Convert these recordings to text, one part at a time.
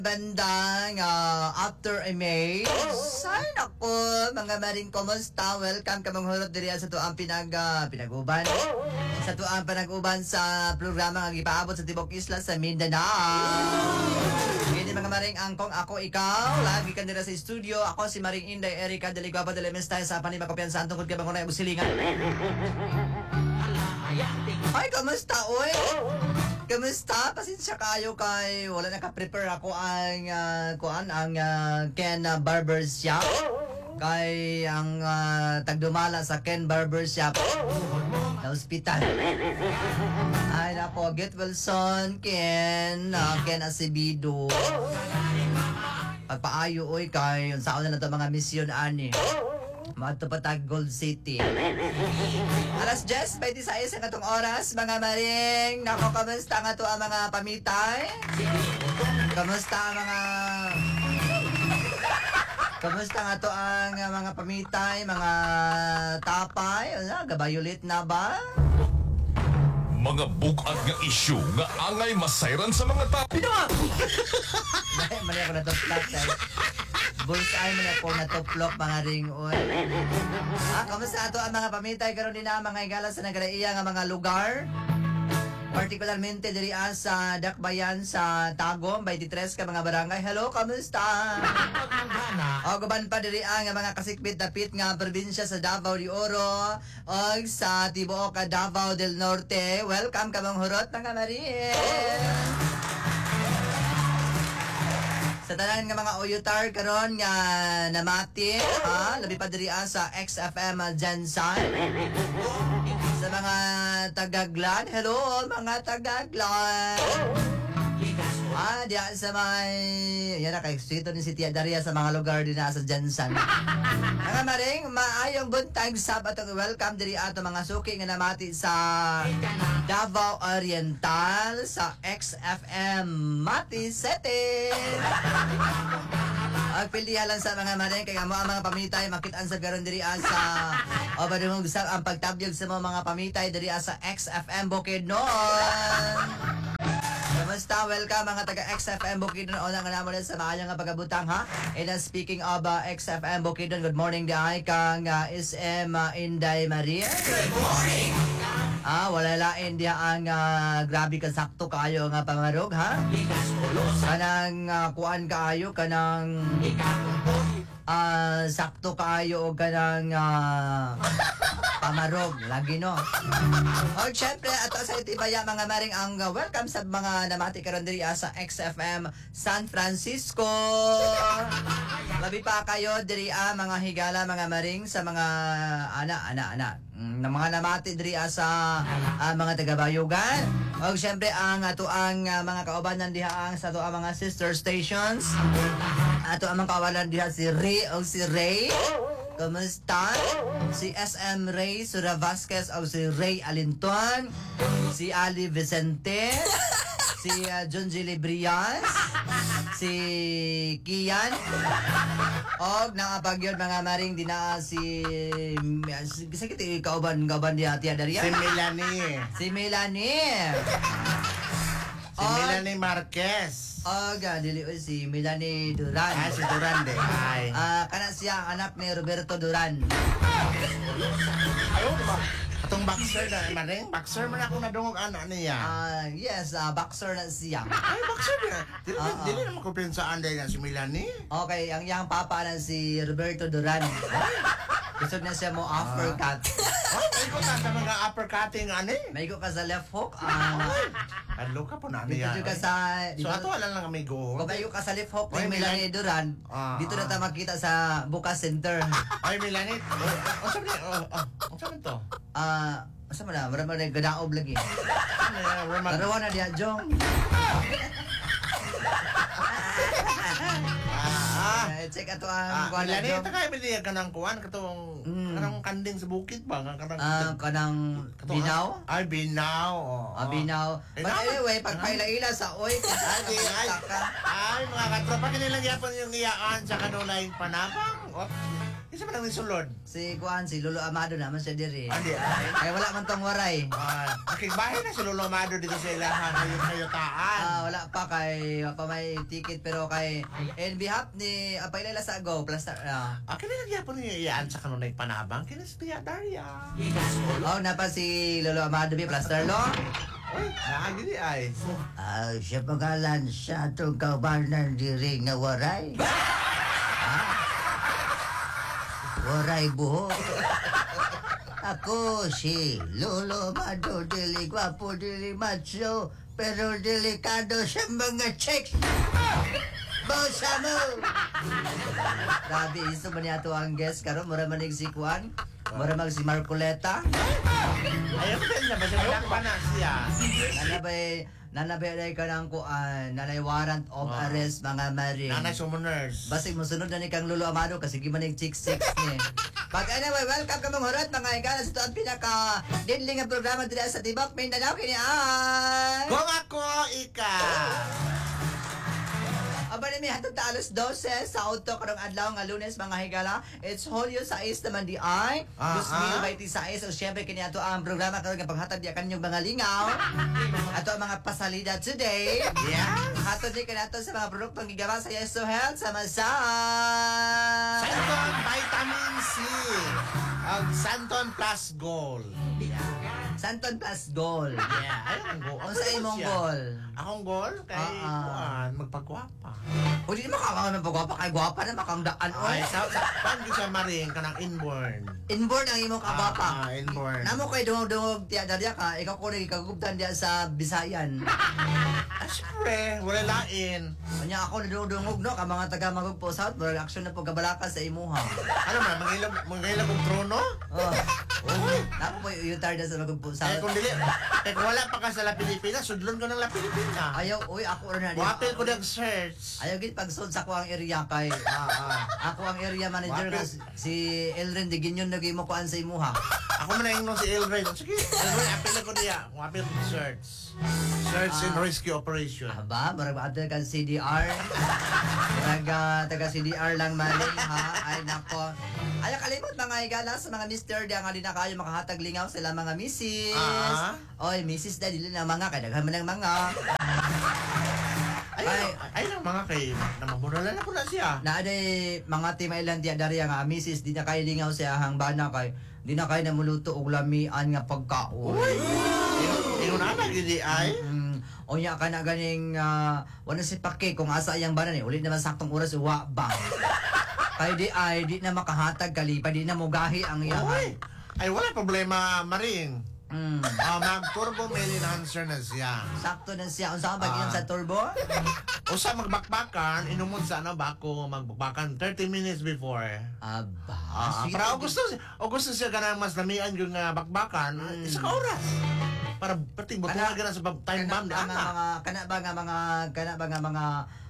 Bandang after a May. Ay, naku, mga maring kumusta? Welcome ka manghurot diri sa tuang pinag-uban. Sa tuang panag-uban sa programa nga gipaabot sa Tibok Isla sa Mindanao. Hindi mga maring angkong ako ikaw. Lagi ka nila sa studio. Ako si Maring Inday Erika Deligwapa de Lemestay sa panima kapiyansa tungkol kay bangunay busilingan. Ay, kamusta, oy? Kamusta? Pasensya kayo kay wala naka-prepare ako ang Ken Barber Shop. Kay ang tagdumala sa Ken Barber Shop na ospital. Ay nako, get well son, Ken Acevedo. Pagpaayo oy kay unsaon na to mga misyon ani. Matupatag Gold City. Alas 10:26 ang atong oras, mga maring. Nako, kamusta nga to ang mga pamitay? Kamusta nga to ang mga pamitay, mga tapay? Gabayulit na ba? Mga bukag nga isyu nga angay masayran sa mga tao. Mali ako na to flat. Bullseye mo na po na tuplok mga ring oy. Kamusta ato ang mga pamitay karon din na mga higala sa nagalaiya nga mga lugar? Partikularmente diri sa Dakbayan sa Tagum, 23 ka mga barangay. Hello, kamusta? Guban pa diri ang mga kasikbit-dapit nga probinsya sa Davao de Oro o sa tibuok Davao del Norte. Welcome ka manghurot mga marin. Sa tanan nga mga uyutar karon nga namati, labi pa diri sa XFM Jansan. Sa mga Tagaglan, hello mga Tagaglan. Diyan sa may yan na kay sito ni si Tia Daria sa mga lugar din sa Jansan. Mga maring maayong buntag Sabato, welcome diri ato mga suki nga namati sa Davao Oriental sa XFM Mati City. Agpildihan lang sa mga maring kay amo ang mga pamitay makitaan sa garon diri sa badumog sa ang pagtabyog sa mga pamitay diri sa XFM Bukidnon. Kamusta? Welcome mga taga XFM Bukidnon. Una nga naman sa maayo nga pagabutang ha. And speaking of XFM Bukidnon, good morning dahay kang SM Inday Maria. Good morning! Wala lain diya ang grabe ka sakto kayo nga pangarog ha. Kanang kuan kaayo kanang sakto kaayo o kanang pamarog lagi no. O syempre ato sa itibaya mga maring ang welcome sa mga namati karon diri sa XFM San Francisco. Labi pa kayo diri mga higala mga maring sa mga ana na mga namati diri sa mga taga-bayugan. O syempre ang ato ang mga kaubanan diha sa ato ang mga sister stations. Ato ang mga kaubanan diha si Ray o si Ray. Kumusta? Si SM Ray Sura Vasquez o si Ray Alintuan, si Ali Vicente, si John Gilibrias, si Kian, og nakapagyon mga maring dina si sakit kauban diha Tia Daria. Si Melanie. Si Melanie. Si Melanie Marquez. Dili si Melanie Duran. Si Duran de. Ay. Kana siya ang anak ni Roberto Duran. Ayo ba? Atong boxer na maring boxer man ako nadungog anak niya. Yes, boxer na siya. Ay, boxer na. Dili naman ko pinsaan dahil na si Melanie. Okay, ang iyang papa na si Roberto Duran. Gusto na siya mo uppercut. May ko sa mga uppercutting ani. May ko ka sa left hook. Adlo ka po na Dito niya. ka sa So ato wala lang amigo. kung may ko ka sa left hook Oy, ni Melanie Duran, dito na ta makita sa Bukas Center. Ay, Melanie. Ang sabi niya, ang sabi to? Asa man na, marami na gadaob lagi. Tarawa na diya, Jong. Check ato ang kuan na Melanie, Jong. ito kayo binigyan ka ng kuwan, katong kanang kanding sa bukid ba? Kanang binaw? Ay, binaw. Binaw. But anyway, pagpaila-ila sa oy, Ay, mga katropa, kanilang yapon yung iyaan sa kanunay panabang. Kasi man ang nisulod. Si Kuan, si Lolo Amado naman siya diri. Andi ay. Kaya wala man tong waray. Nakigbahay na si Lolo Amado dito sa ilahan kayo taan. Wala pa kay pa may ticket pero kay in behalf ni pailala sa Go Plaster. Kini nagyapon niya iyaan sa kanunay panabang kini si Tia Daria. Na pa si Lolo Amado bi Plaster lo. Uy, naagili ay. Siya pangalan sa atong kaubanan diri nga waray. Waray buhok. Ako si Lolo Amado, dili gwapo, dili macho, pero delikado sa mga chicks. Bosa mo! Grabe, iso man yato ang guest karon mura manig si Kuan, mura mag si Marcoleta. Ayaw ko din na ba siya pa na siya. Nanabay ka ng Kuan, nanay warrant of arrest mga maring. Nanay summoners. Basig mo sunod na ni kang Lolo Amado kasi gimanig chicks ni. Pag anyway, welcome ka mong hurot mga igala sa ito ang pinaka-didling nga programa dito sa Tibok, Mindanao, kini ay... Kung ako, ika! Aba na may hatod ta alas 12 sa auto karong adlaw nga Lunes mga higala. It's Julio 6 naman di ay. 2026 o syempre kini ato ang programa karon nga paghatag diya kanyang mga lingaw. Ato ang mga pasalida today. Yeah. Hatod di kanato sa mga produktong gigawa sa Yeso Health sa Masa. Santon Vitamin C. Ang Santon Plus Gold. Santon Plus Gold. Yeah. Ayun ang goal. Ano sa imong goal? Akong goal? Kay Juan, magpagwapa. O di makakang magpagwapa kay gwapa na makangdaan Ay, oy. sa pag sa maring kanang inborn. Inborn ang imong kabapa. Inborn. Namo kay dungog-dungog tiya darya ka, ikaw ko rin ikagubtan diya sa Bisayan. Siyempre, wala lain. Kanya ako nadungog no ka mga taga Magugpo South, murag action na po kabalaka sa imuha. Ano man, mangailag kong trono? Oh. Nako po yung tarda sa Magugpo Eh, South. kung dili, kung wala pa ka sa La Pilipinas, sudlon ko ng La Pilipinas. Ayaw, uy, ako rin na Wapil ko ng search. Ayaw gid pagsud sa ko ang area kay ako ang area manager Wapil. nga si Elren de Ginyon nagay mo kuan sa imuha. Ako man ang si Elray. Sige, Elray, apil ko niya. Wapil ko search. Search and rescue operation. Aba, marag ba ka CDR? Taga CDR lang maling ha. Ay nako. Ay kalimot mga igala sa mga mister diya nga di na kayo makahatag lingaw sila mga missis. Oy, missis na dili na mga kadaghan man ng mga. Ay lang mga kay namamuralan ako na siya. Na aday mga timailan diya dariya nga missis di na kayo lingaw sa ahang bana kay di na kayo namuluto og lamian nga pagkaon. Ingon na gidi ay. O nya ka na ganing wala si pake kung asa yang bana ni ulit naman saktong oras wa bang. Kay di na makahatag kalipa di na mugahi ang iyahan. Ay wala problema maring. Mag-turbo mail enhancer na siya. Sakto na siya. Unsa ka ba sa turbo? Usa magbakbakan, inumon sa ano ba ako magbakbakan 30 minutes before. Aba. Para gusto siya ganang mas lamian yung bakbakan, isa ka oras. Para pating butuhan ka na sa time bomb di ana. Kana ba nga mga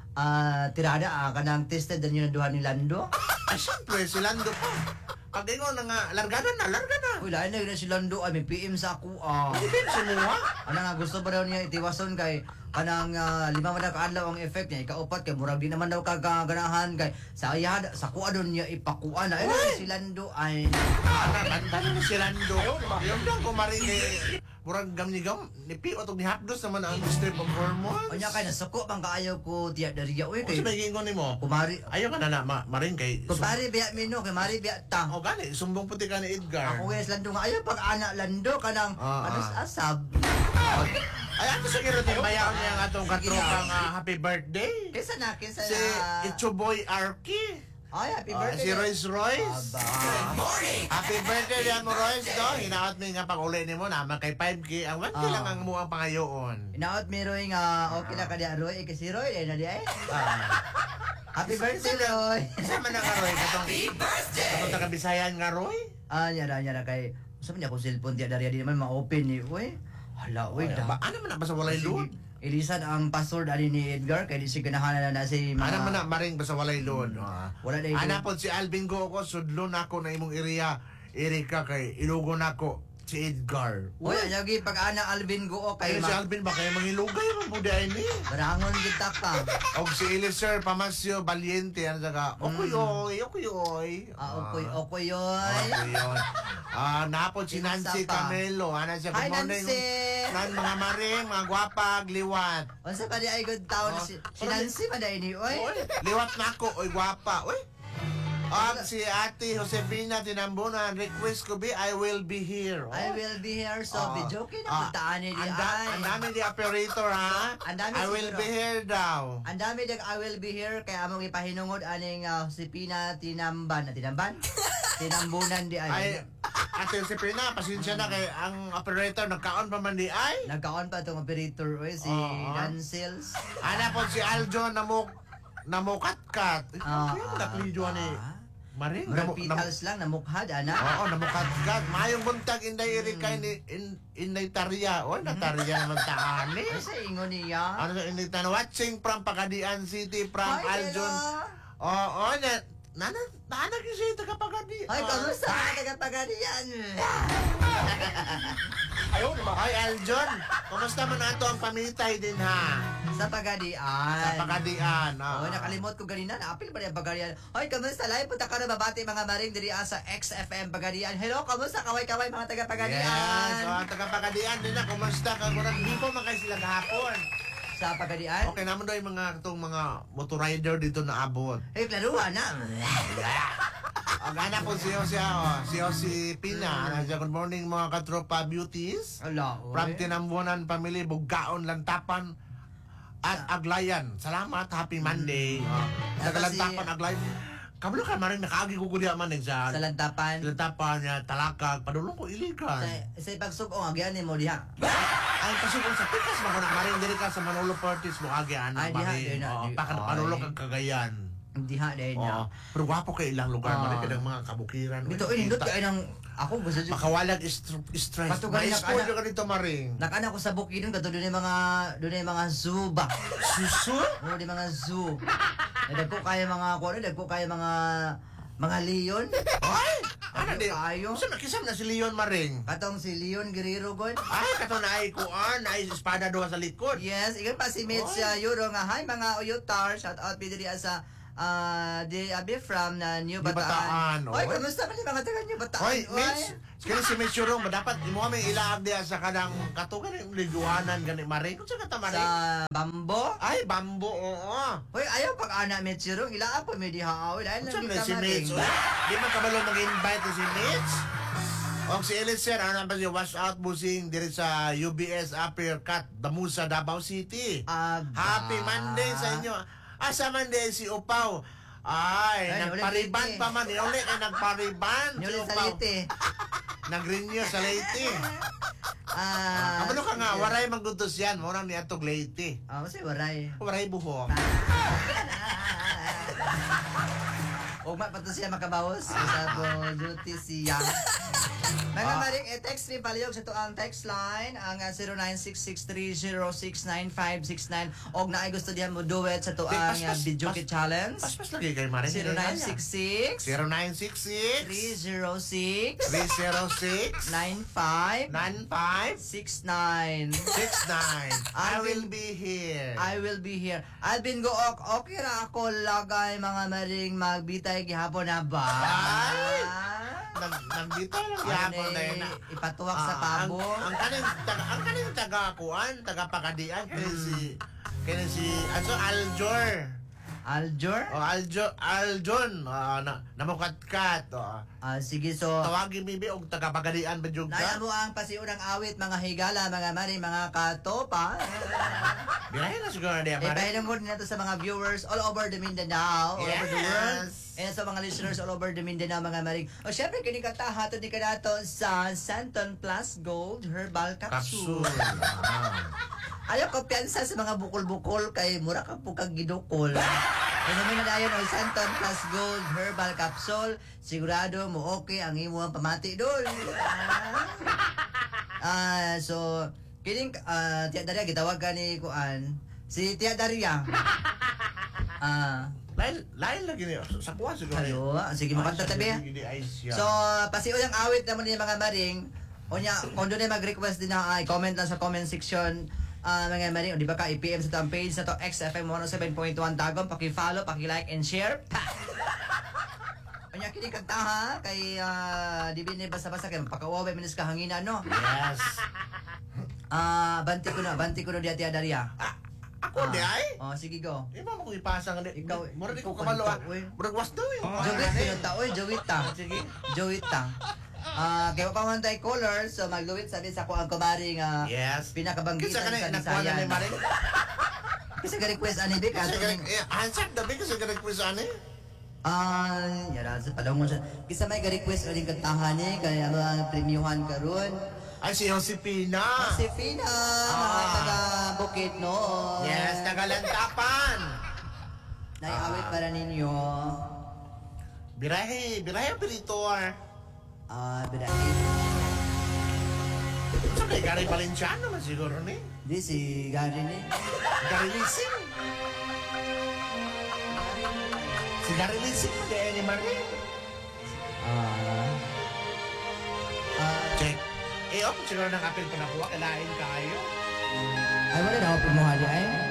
tirada kanang tested din yung duha ni Lando? Ay, syempre, si Lando pa. Pag ingon na nga, larga na. Uy, lain na yun si Lando ay may PM sa ako. Hindi, sinuha. Ano nga, gusto pa daw niya itiwason kay kanang 5 man na kaadlaw ang effect niya. Ikaupat kay murag di naman daw kaganahan kay sa ayada, sa kuha doon niya ipakuan na. Ayun si Lando ay... Banta na si Lando. Yung doon kumaring murag gam ni Pio ni hapdos naman ang strip of hormones. O niya kay nasuko bang kaayaw ko tiya dariya. Uy, Kung kay... sa may gingon ni mo, Kumari... ayaw ka na maring kay... Kumari biya mino, kay Mari biya ta. O gani, sumbong puti ka ni Edgar. Ako yes Lando nga ayaw pag anak Lando kanang asab. Ay, ano sa giro din bayaw niya ang atong katropang happy birthday? Kesa na. Si Itchuboy Arky. Ay, happy birthday. Si Royce. Happy birthday yan mo, Royce, no? Hinaot mo nga pag-uli ni mo naman kay 5K. Ang 1K lang ang muang pangayoon. Inaot mi Roy nga okay na ka diya Roy. Kasi Roy, na di ay. Happy birthday, Roy. Sama na ka, Roy. Katong taga-Bisayan nga, Roy. Nyara kay... Sabi niya kung cellphone diya dariya di naman ma-open ni. Uy, hala, uy. Ano man na ba sa walay load? Ilisan ang password ali ni Edgar kay di si ganahanan na si mga... Ano man na maring ba sa walay load? Wala na Ana po si Alvin Go ko, sudlo na ako na imong area. Erika kay ilugo na ako. si Edgar. Uy, anyagi pag ana Alvin Guo kay Kaya si Alvin ba kaya mangilugay man po dahil ni? Barangon kita ka. Og si Eliser Pamasio Valiente ano saka okuyoy. Okoy. Okuyoy. Napod si Nancy Isa pa. Camelo. Ano siya, Hi, good morning. Nancy. Nan mga maring, mga gwapa, liwat. Unsa pa di ay good town si Nancy pa dai ni oy. Oy, liwat na ako, oy gwapa. Oy. Si Ate Josefina Tinambunan, request ko be, I will be here. Oh. I will be here so Oh. video na puntaan ni di ay. Ang dami di operator ha. Ang dami I will siguro. be here daw. Ang dami dag I will be here kay among ipahinungod aning Josepina Tinamban. Tinambunan di Ay, ay. Ate Josefina, pasensya na kay ang operator nagkaon pa man di ay. Nagkaon pa tong operator oy si Oo. Dancils. Ana po si Aljo namukatkat. Ah, Ano naklijo ni Maring? Murag petals lang namukhad ana. Oo, namukatkat. Mayong buntag inday irikay ni inday Tarya. O, natarya naman taani. Ay sa ingon niya. Ano sa inday tan watching from Pagadian City from Hi, Aljon. Bella. Oo, nanag yung siya taga-Pagadian. Ay, kamusta mga taga-Pagadian? Ayaw, ay Aljon, kumusta man ato ang pamitay din ha? Sa Pagadian. Sa Pagadian. Oh, nakalimot ko ganina. Naapil ba niya Pagadian? Hoy, kamusta? Live punta ka na babati mga maring diri sa XFM Pagadian. Hello, kamusta? Kaway-kaway mga taga-Pagadian. Yes, taga-Pagadian din na, kumusta ka? Kurang di po man kayo sila gahapon. Sa Pagadian? Okay naman daw yung mga motorider dito na abot. Eh, klaruhan na. Ang gana po si Pina. Good morning mga katropa beauties. Ala, oy. From Tinambunan Family, Buggaon, Lantapan, at Aglayan. Salamat, happy Monday. Taga Lantapan, Aglayan. Kabalo ka maring nakaagi ko kuliya man sa Sa lantapan. Lantapan niya, Talakag, padulong ko iligan. Sa pagsugong, agyan mo diha. Ay, pasukong sa pikas mo na maring diri ka sa Manolo Parties mo agi ana Ay, diha, maring. diha, Padulong kang Cagayan. Diha dahil na. Oo. Pero gwapo kay ilang lugar Oo. man kadang mga kabukiran. Dito, nindot ka ng... Ako gusto dito. Makawalag stress. Patugan May na spoil kana. ka dito maring. Nakana ko sa Bukidnon, kato doon yung mga zoo ba? Susu? Oo, di mga zoo. Dagko kaya mga leon. Ay! Ano di? Kayo. Gusto nakisam na si Leon maring. Katong si Leon Guerrero gon. Ay, kato na ay kuan, ay espada doon sa likod. Yes, ikan pa si Mitch Euro nga. Hi mga Uyutar, shout out bidiri sa di abi from New New Bataan, Bataan. Oy, oy. kamusta man yung mga taga New Bataan? Hoy, Mitch! Kaya si Mitch Urong, dapat imo may ilaag diya sa kanang katugan yung liguanan gani maring. Kung sa kata Sa maring? Bambo. Ay, bambo, oo. Hoy, ayaw pag ana Mitch Euro, ilaan po may diha aw dahil Kung lang sa si Mitch? Di man kabalo mag-invite si Mitch? O si Eliezer, ano ba siya, wash out busing diri sa UBS Uppercut, Damusa, Davao City. Happy Monday sa inyo. Asa Monday si Upaw. Ay, Ay, nagpariban ulit, pa man. Ulit ay nagpariban. Si Nyuli sa Upaw. Leyte. Nag-renew sa Leyte. Kabalo ka nga, waray maggutos yan. Murang ni Atog Leyte. Kasi waray. Waray buhok. Ugma pa to siya makabawos sa po duty siya. Mga maring text ni palihog sa to ang text line ang 096630695969 og naay gusto diyan mo duet sa to ang video kit challenge. Pas lagi kay Maring. 0966 0966 306 306 95 95 69. 69. I will be here. I will be here. Alvin Gook, okay ra ako lagay mga maring magbitay gihapon na ba? Ay! Nandito lang yapon na yun. Ipatuwak sa pabo. Ang kaning taga-kuan, taga-Pagadian, kaya si Aljor. Aljor? O, Aljon, namukatkat. Sige, so... Tawagin bibi og taga-Pagadian ba jud Naya ka? mo ang pasiunang awit, mga higala, mga mari, mga katopa. Birahin na siguro na diya, Mari. Ipahinom ko na to sa mga viewers all over the Mindanao, all over the world. Yes. And sa mga listeners all over the Mindanao, mga maring. O syempre, kinikata hatod ni kanato sa Santon Plus Gold Herbal Capsule. Ayaw kumpiyansa sa mga bukol-bukol kay mura ka po kag gidukol. Inumin na dayon o Santon Plus Gold Herbal Capsule. Sigurado mo okay ang imo ang pamati doon. So, kining Tia Daria, gitawag ka ni Kuan. Si Tia Daria. Lain lagi niya. Sa kuha siguro. Ayo, sige mo kanta tabi. Sige, ay siya. So, pasiunang awit naman ni mga maring. O niya, kung doon ay mag-request din na comment lang sa comment section. Mga maring, o di ba ka, i-PM sa itong page na to, XFM 107.1 Tagum. Paki-follow, paki-like, and share. Pa! O niya, kinikanta ha, kay, di ba basta-basta, kaya pakawaway, minis ka hangina, no? Yes. Banti ko na di ati Adaria. Ako di ay? Sige, go. Iba mo kung ipasa nga di. Ikaw- Mura di ko ikaw kabalo. kanta, uy. Murag was daw yung Jowit, pinunta, oy, Jowit ta. Sige. Jowit ta. Kaya pa man tayo color, so magluwit sabi sa ko ang kumaring Yes. pinakabanggitan Kisa ka sa na, nakuha na ni Bisayan. Maring. Kasi ka-request ani Bik, Kasi ato ka, ning answer dabi kasi ka nag-quiz ano eh. yara sa palungon siya. Kisa may ka-request uling kantahan ni kaya mga premiuhan karon. Ay, si Josepina. Si Fina, mga taga Bukid no. Yes, Tagalantapan. Naiawit para ninyo. Birahe ang pilitor. Bidait. Sabi, Gary Valenciano man siguro ni. Di si Gary ni. Gary Lissing. Si Gary Lissing mo kaya ni Maring. Check. Siguro ng apel pa nakuha, kailain kayo. Ay, wala na ako pumuhali ay.